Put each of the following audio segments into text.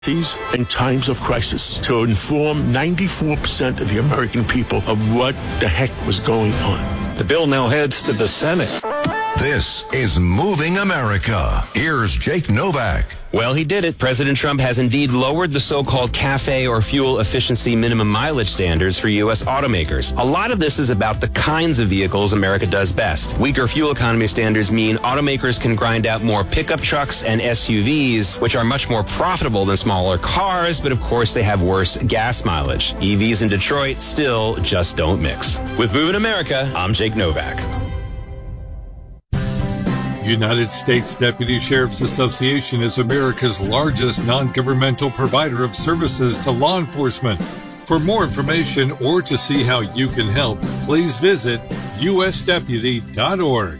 In times of crisis to inform 94% of the American people of what the heck was going on. The bill now heads to the Senate. This is Moving America. Here's Jake Novak. Well, he did it. President Trump has indeed lowered the so-called CAFE or fuel efficiency minimum mileage standards for U.S. automakers. A lot of this is about the kinds of vehicles America does best. Weaker fuel economy standards mean automakers can grind out more pickup trucks and SUVs, which are much more profitable than smaller cars, but of course they have worse gas mileage. EVs in Detroit still just don't mix. With Moving America, I'm Jake Novak. United States Deputy Sheriff's Association is America's largest non-governmental provider of services to law enforcement. For more information or to see how you can help, please visit usdeputy.org.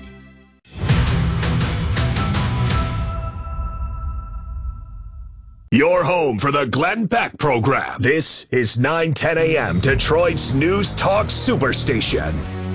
Your home for the Glenn Beck program. This is 9:10 a.m. Detroit's News Talk Superstation.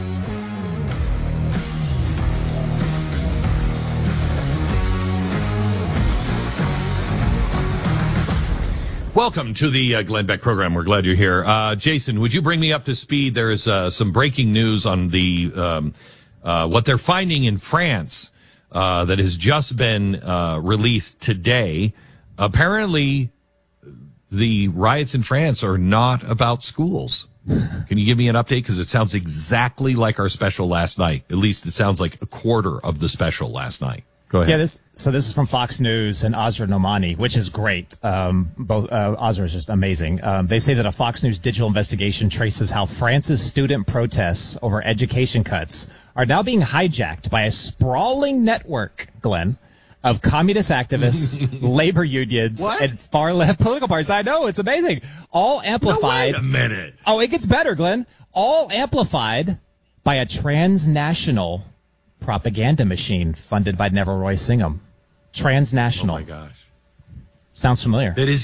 Welcome to the Glenn Beck program. We're glad you're here. Jason, would you bring me up to speed? There is some breaking news on the what they're finding in France that has just been released today. Apparently, the riots in France are not about schools. Can you give me an update? Because it sounds exactly like our special last night. At least it sounds like a quarter of the special last night. Go ahead. Yeah, this is from Fox News and Azra Nomani, which is great. Azra is just amazing. They say that a Fox News digital investigation traces how France's student protests over education cuts are now being hijacked by a sprawling network, Glenn, of communist activists, labor unions, and far-left political parties. I know, it's amazing. All amplified. No, wait a minute. Oh, it gets better, Glenn. All amplified by a transnational propaganda machine funded by Neville Roy Singham. Transnational. Oh, my gosh. Sounds familiar. That's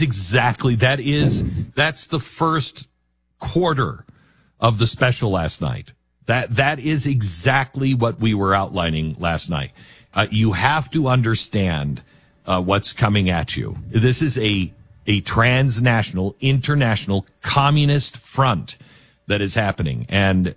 the first quarter of the special last night. That is exactly what we were outlining last night. You have to understand what's coming at you. This is a transnational, international communist front that is happening, and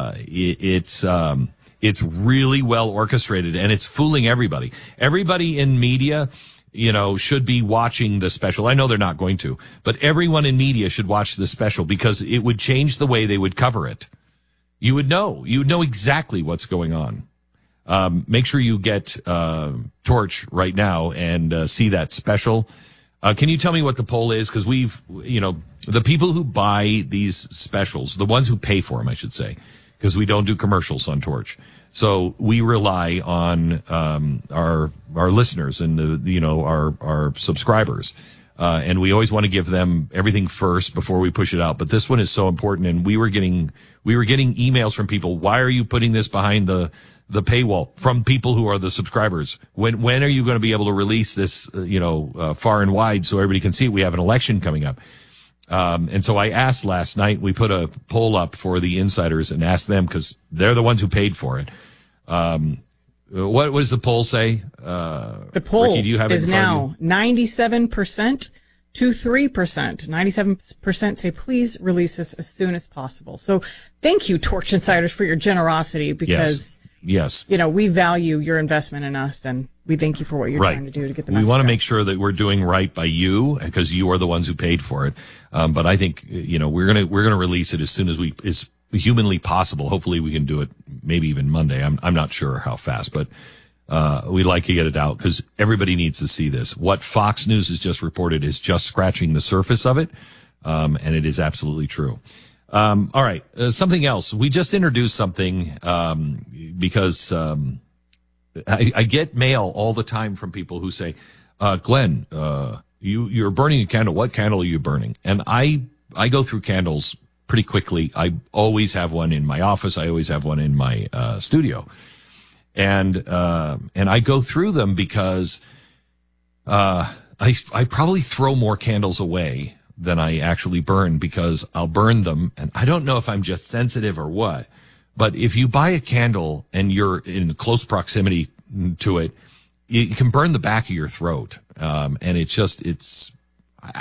it's really well orchestrated, and it's fooling everybody. Everybody in media, should be watching the special. I know they're not going to, but everyone in media should watch the special because it would change the way they would cover it. You would know exactly what's going on. Make sure you get Torch right now and see that special. Can you tell me what the poll is? Because the people who buy these specials, the ones who pay for them, I should say, because we don't do commercials on Torch. So we rely on our listeners and our subscribers, and we always want to give them everything first before we push it out. But this one is so important, and we were getting emails from people. Why are you putting this behind the paywall? From people who are the subscribers. When are you going to be able to release this far and wide so everybody can see it? We have an election coming up. And so I asked last night, we put a poll up for the insiders and asked them because they're the ones who paid for it. What does the poll say? The poll Ricky, do you have is now 97% to 3%. 97% say please release this as soon as possible. So thank you, Torch Insiders, for your generosity because yes. We value your investment in us, and we thank you for what you're trying to do to get the message. We want to out. make sure that we're doing right by you because you are the ones who paid for it. But I think we're gonna release it as soon as is humanly possible. Hopefully, we can do it maybe even Monday. I'm not sure how fast, but we'd like to get it out because everybody needs to see this. What Fox News has just reported is just scratching the surface of it, and it is absolutely true. All right. Something else. We just introduced something, because, I get mail all the time from people who say, Glenn, you're burning a candle. What candle are you burning? And I go through candles pretty quickly. I always have one in my office. I always have one in my, studio. And I go through them because, I probably throw more candles away than I actually burn because I'll burn them. And I don't know if I'm just sensitive or what, but if you buy a candle and you're in close proximity to it, you can burn the back of your throat. And it's